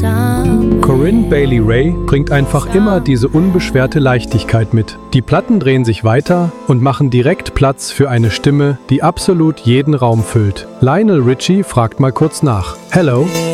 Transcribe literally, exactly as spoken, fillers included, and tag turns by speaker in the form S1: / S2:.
S1: Corinne Bailey Rae bringt einfach immer diese unbeschwerte Leichtigkeit mit. Die Platten drehen sich weiter und machen direkt Platz für eine Stimme, die absolut jeden Raum füllt. Lionel Richie fragt mal kurz nach. Hello?